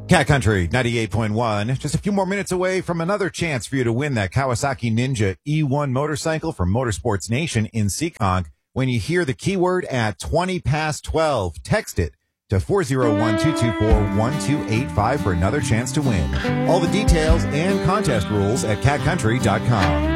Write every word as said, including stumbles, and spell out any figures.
Cat Country ninety-eight point one. Just a few more minutes away from another chance for you to win that Kawasaki Ninja E one motorcycle from Motorsports Nation in Seekonk. When you hear the keyword at twenty past twelve, text it to four oh one, two two four, one two eight five for another chance to win. All the details and contest rules at cat country dot com.